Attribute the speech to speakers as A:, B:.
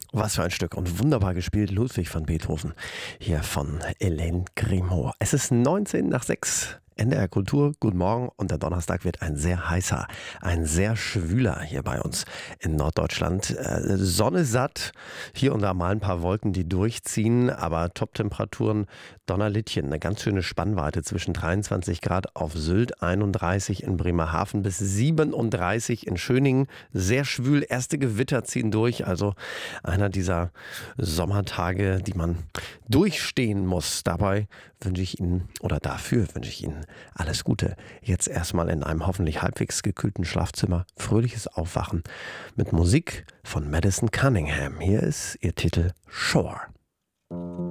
A: Was für ein Stück und wunderbar gespielt, Ludwig van Beethoven, hier von Hélène Grimaud. Es ist 19 nach 6. NDR Kultur, guten Morgen, und der Donnerstag wird ein sehr heißer, ein sehr schwüler hier bei uns in Norddeutschland. Sonne satt, hier und da mal ein paar Wolken, die durchziehen, aber Top-Temperaturen, Donnerlittchen, eine ganz schöne Spannweite zwischen 23 Grad auf Sylt, 31 in Bremerhaven bis 37 in Schöningen. Sehr schwül, erste Gewitter ziehen durch, also einer dieser Sommertage, die man durchstehen muss. Dabei wünsche ich Ihnen, oder dafür wünsche ich Ihnen alles Gute. Jetzt erstmal in einem hoffentlich halbwegs gekühlten Schlafzimmer. Fröhliches Aufwachen mit Musik von Madison Cunningham. Hier ist ihr Titel Shore.